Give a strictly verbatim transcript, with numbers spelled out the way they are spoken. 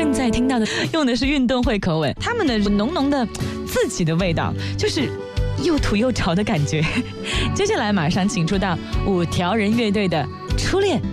正在听到的用的是运动会口吻，他们的浓浓的自己的味道，就是又土又潮的感觉。接下来马上请出到五条人乐队的初恋